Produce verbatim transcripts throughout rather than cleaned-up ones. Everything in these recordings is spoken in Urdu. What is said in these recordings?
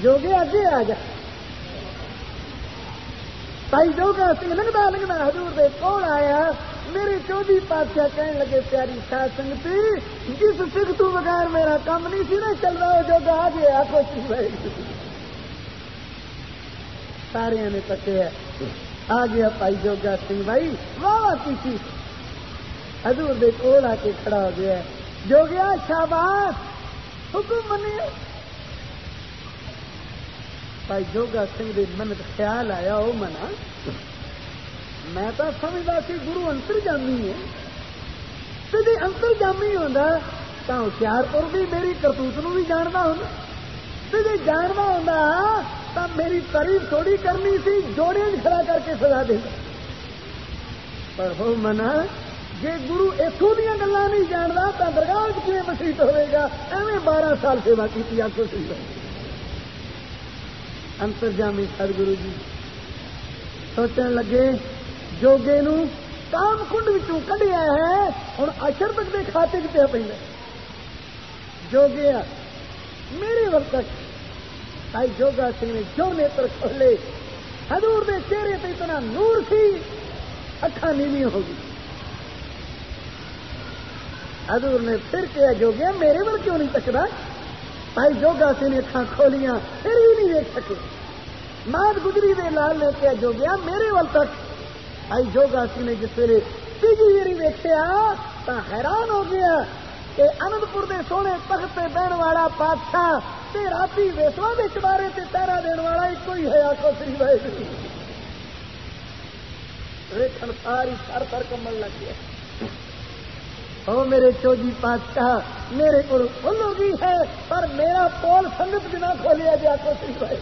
جوگے اگے آ جا بھائی جوگا سنگھ لگتا لگتا حضور دے کول آیا میرے چودھری پادشاہ کہنے لگے پیاری ساتھ سنگتی جس سکھ تو بغیر میرا کام نہیں سی نا چل رہا جوگا آ گیا آخو بھائی سارے نے پتے ہے آ گیا بھائی جوگا سنگھ بھائی واہ واہ کی تھی حضور دے کول آ کے کھڑا ہو گیا جو گیا شاباش حکم بنے بھائی جوگا سنگھ دے من خیال آیا وہ منا میں تو سمجھتا سی گرو انتر جامی ہے تو جی انتر جامی ہوتا تو ہوشیارپور بھی میری کرتوت نو بھی جاننا ہونا تو جی جاننا ہوتا تو میری تعریف تھوڑی کرنی سی جوڑے کھڑا کر کے سزا دے پر ہو منا جی گرو اتوں دیا گلا نہیں جانتا تو درگاہ کیون مسیحت ہوئے گا ایویں بارہ سال سیوا کی آخو سی انترجامی سدگرو جی سوچنے لگے جوگے نو کام کنڈ وچوں کڈیا ہے ہوں اشربک کے کھاتے چ پیا پہ جوگیا میرے وقت بھائی جوگا سنگھ نے جو نیتر کھولے حضور دے چہرے پہ اتنا نور سی اکھاں نیویں ہو گئی حضور نے پھر کیا جوگیا میرے ول کیوں نہیں تکدا بھائی جوگا سنگھ نے اکھاں کھولیاں پھر بھی نہیں دیکھ سکے مات گجری دے لال نے کیا جو گیا میرے ول تک بھائی جوگا سنگھ نے جس ویلے تیجی ویری ویکھیا تو حیران ہو گیا کہ آنند پور دے سونے تخت پہ بہن والا بادشاہ تے راتی ویسوا دے چبارے تے پہرا دین والا ایک ہی ہے آخو سری بھائی ویکھن ساری سر سر کمن لگ گیا او میرے چودھری بادشاہ میرے کو کھل ہو گئی ہے پر میرا پول سنگت بنا کھولیا جا کو سی بھائی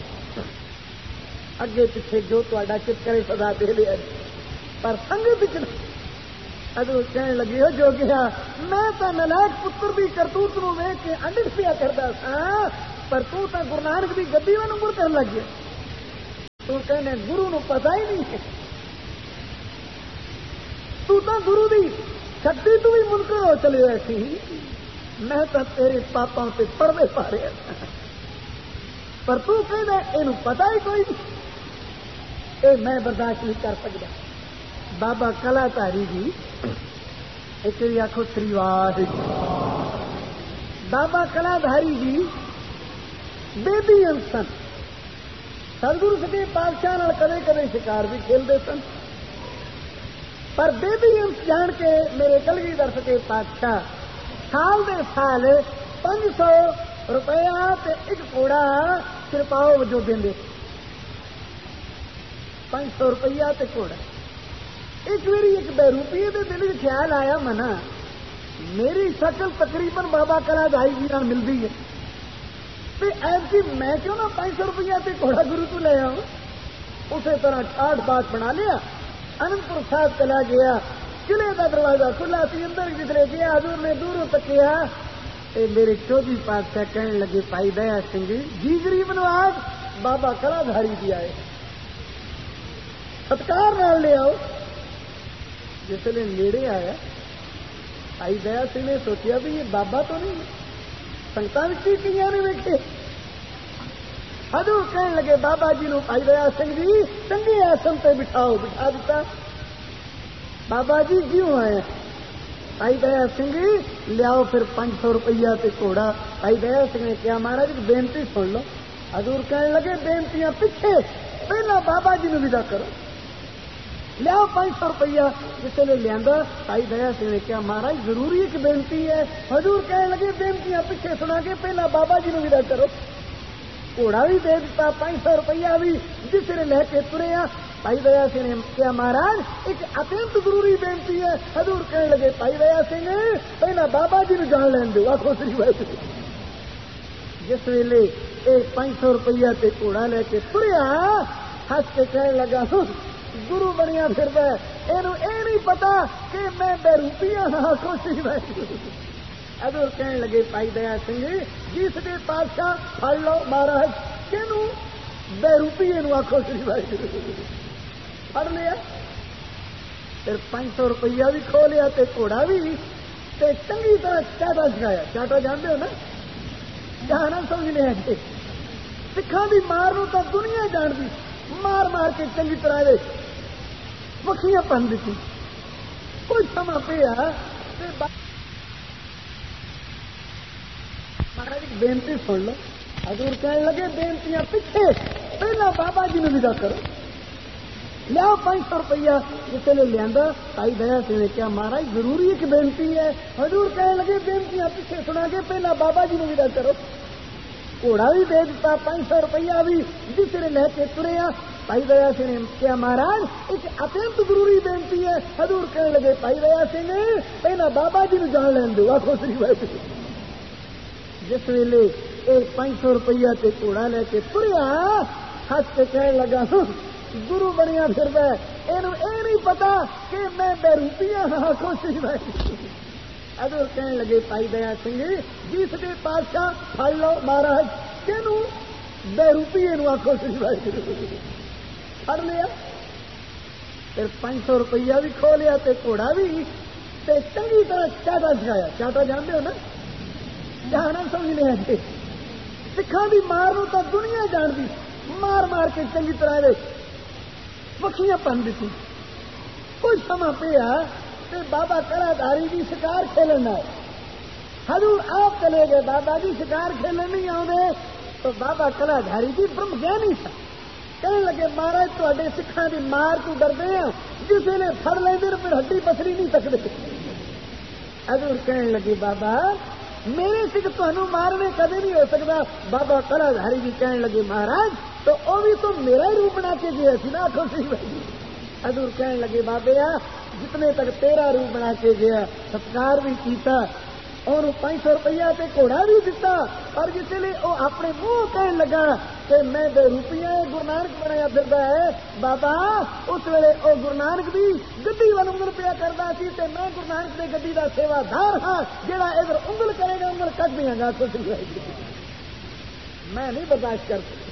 اگے پیچھے جو تا چت کرے سزا دے لیا پر سنگت ادو کہنے لگی ہو جو گیا میں تو نلائک پتر بھی کرتوت نو ویکھ کے انڈر پیا کرتا سا پر تو تا گرو نانک دی گدی میں نمبر کرن لگ گیا تو کہنے گرو نو پتا ہی نہیں ہے تو تا گرو دی شکتی تو بھی منکر ہو چلے ایسی میں تو تیرے پاپا سے پڑھنے پا رہا پر تو کہنا یہ پتا ہی کوئی نہیں اے میں برداشت نہیں کر سکتا بابا کلا تاری جی ایک آخو سریواس بابا کلا دھاری جی بیبی سن سدگرو سچے پادشاہ کدے کدے شکار بھی کھیلتے سن پر بیبی انس جان کے میرے کلگیدھر سچے پادشاہ سال دے سال پانچ سو روپیہ تے ایک کوڑا سرپاؤ وجو دے پانچ سو روپیہ تے کوڑا ایک میری ایک بے روپیے دے دل میں خیال آیا منا میری شکل تقریباً بابا کلا دھائی جی نال ملتی ہے تے ایسی میں کیوں نہ پانچ سو روپیہ تے کوڑا گرو تو لے آؤں اسی طرح ٹھاٹ بات بنا لیا آنند پور صاحب چلا گیا قلعے کا دروازہ کھلا سی اندر جسے گیا حضور نے دوروں تکیا اے میرے چودھری پادشاہ کہنے لگے بھائی دیا سنگھ جی غریب نواز بابا کلا دھاری بھی آئے ستکار نال لے آؤ جس نے نیڑے آیا بھائی دیا سنگھ نے سوچا بھی یہ بابا تو نہیں سنگتاں کی کئی نے ویکھے حضور کہنے لگے بابا جی نو بھائی دیا سنگھ جی چنگے آسن پہ بٹھاؤ بٹھا دیتا بابا جی کیوں آئے بھائی دیا سنگھ لیاؤ پھر پانچ سو روپیہ تے کوڑا بھائی دیا سنگھ نے کیا مہاراج ایک بےنتی سن لو حضور کہنے لگے بےنتیاں پیچھے پہلا بابا جی نو ودا کرو لیاؤ پانچ سو روپیہ جس نے لیا بھائی دیا سنگھ نے کیا مہاراج ضروری ایک بےنتی ہے حضور کہنے لگے بےنتیاں پیچھے سنا کے پہلا بابا جی نو ودا کرو گھوڑا بھی دے دیتا پانچ سو روپیہ بھی جس نے لے کے ترے آ بھائی دیا سنگھ نے کیا مہاراج ایک اتنت ضروری بےنتی ہے حضور کہنے لگے بھائی دیا سنگھ پہلا بابا جی نو جان لین دو آخو سری بھائی جس ویلے یہ پانچ سو روپیہ تے گھوڑا لے کے تریا ہس کے کہنے لگا گرو بنیا پھر یہ نہیں پتا کہ میں بے روپیہ ہاں آخو سری بھائی حضور کہنے لگے بھائی دیا سنگھ جس نے بادشاہ پڑ لو مہاراج کہ بے روپیے نو آخو سری بھائی پڑھ لیا پھر پانچ سو روپیہ بھی کھو لیا تے گھوڑا بھی تے چنگی طرح چاٹا سکھایا چاٹا جانتے ہو نا جہاں سمجھنے ہیں سکھان کی مار نو تو دنیا جانتی، مار مار کے چنگی طرح وکھیاں پن دیتی. کوئی سما پیا مہاراج بےنتی سن لو. حضور کہنے لگے بےنتیاں پیچھے، پہلا بابا جی نے ودا کرو. لیا پانچ سو روپیہ جسے نے لیا بھائی دیا سی نے کیا مہاراج ضروری ایک بےنتی ہے. حضور کہنے لگے بےنتیاں پیچھے سنا کے پہلا بابا جی نے ودا کرو. گھوڑا بھی دے دیتا، پانچ سو روپیہ بھی جسے نے لے کے ترے. بھائی دیا سی نے کیا مہاراج ایک اتنت ضروری بےنتی ہے. حضور کہنے لگے بھائی دیا سی نے پہلا بابا جی نے جان لین دو. آخو سی بھائی جس ویلے ایک پانچ سو روپیہ تے گھوڑا لے کے تریا، ہس کے کہنے لگا گرو بنیا پھر یہ نہیں پتا کہ میں بے روپیہ ہاں. کوشش بھائی حضور کہنے لگے بھائی دیا سنگھ جس کے پادشاہ پڑ لو مہاراج کہ بے روپیے نو آخو سی بھائی پڑ لیا. پھر پانچ سو روپیہ بھی کھو لیا تے گھوڑا بھی تے چنگی طرح چاٹا سکھایا. چاٹا جانتے ہو نا، جانا سمجھنے آتے. سکھان کی مار نو تو دنیا جانتی، مار مار کے چنگی طرح وکھیاں پن دیتی. کوئی سما پیا تے بابا کرا داری کی شکار کھیلنا ہے. حضور آپ چلے گئے، بابا جی شکار کھیلنے نہیں آؤ. تو بابا کلا دھاری جی برہم گیانی تھا. کہنے لگے مہاراج تے سکھان کی مار تو ڈردے ہیں، جسے نے پھڑ لیں پھر ہڈی پسری نہیں سکتے. حضور کہنے لگے بابا میرے سکھ تمہیں مارنے کدے نہیں ہو سکتا. بابا کلا دھاری جی کہنے لگے مہاراج تو وہ بھی تو میرا ہی روپ بنا کے گیا سی نا. آخو سی بھائی حضور کہنے لگے بابے آ جتنے تک تیرا روپ بنا کے گیا ستکار بھی کیتا، اور پانچ سو روپیہ تے گھوڑا بھی دیتا. اور جس لیے وہ اپنے منہ کہنے لگا کہ میں بے روپیہ گرو نانک بنایا پھرتا ہے. بابا اس ویلے وہ گرو نانک بھی گدی وال انگل پیا کرتا سی تے میں گرو نانک کی گدی کا سیوادار ہاں. جہاں ادھر انگل کرے گا انگل کٹ دیا گا. میں نہیں برداشت کر سکتا.